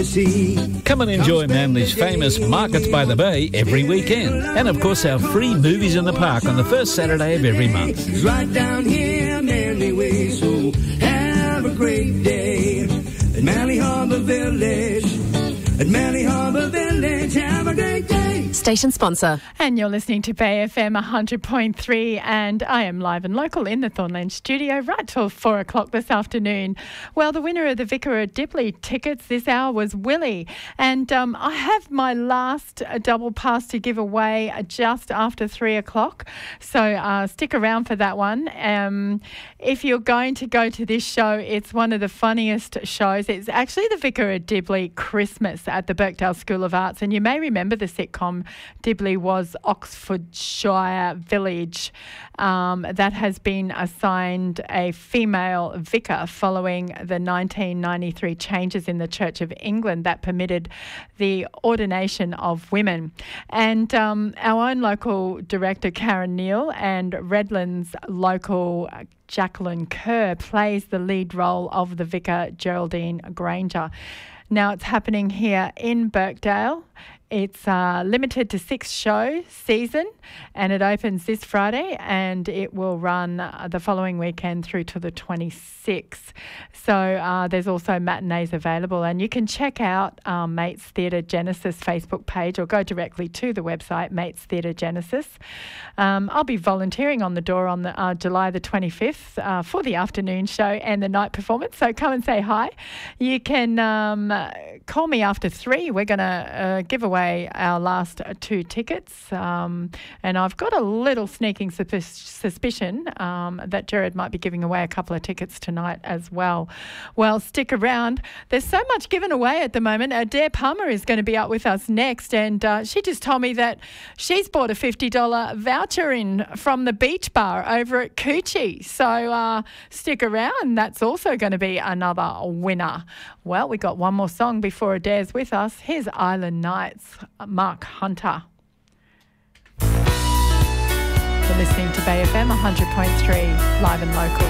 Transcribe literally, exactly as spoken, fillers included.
Come and enjoy Manly's famous Markets by the Bay every weekend. And, of course, our free movies in the park on the first Saturday of every month. Right down here, Manly Way, so have a great day. At Manly Harbour Village, at Manly Harbour Village, have a great day. Station sponsor. And you're listening to Bay F M one hundred point three, and I am live and local in the Thornland studio right till four o'clock this afternoon. Well, the winner of the Vicar of Dibley tickets this hour was Willie, and um, I have my last uh, double pass to give away uh, just after three o'clock, so uh, stick around for that one. Um, if you're going to go to this show, it's one of the funniest shows. It's actually the Vicar of Dibley Christmas at the Birkdale School of Arts, and you may remember the sitcom Dibley was Oxfordshire village um, that has been assigned a female vicar following the nineteen ninety-three changes in the Church of England that permitted the ordination of women. And um, our own local director, Karen Neal, and Redlands local Jacqueline Kerr plays the lead role of the vicar, Geraldine Granger. Now, it's happening here in Birkdale. It's uh, limited to six show season, and it opens this Friday, and it will run uh, the following weekend through to the twenty-sixth. So uh, there's also matinees available, and you can check out um, Mates Theatre Genesis Facebook page or go directly to the website Mates Theatre Genesis. Um, I'll be volunteering on the door on the uh, July the twenty-fifth uh, for the afternoon show and the night performance. So come and say hi. You can um, call me after three. We're going to uh, give away our last two tickets, um, and I've got a little sneaking sus- suspicion um, that Jared might be giving away a couple of tickets tonight as well. Well, stick around. There's so much given away at the moment. Adair Palmer is going to be up with us next, and uh, she just told me that she's bought a fifty dollars voucher in from the beach bar over at Coochie. So uh, stick around. That's also going to be another winner. Well, we got one more song before Adair's with us. Here's Island Nights, Mark Hunter. You're listening to Bay F M one hundred point three, live and local.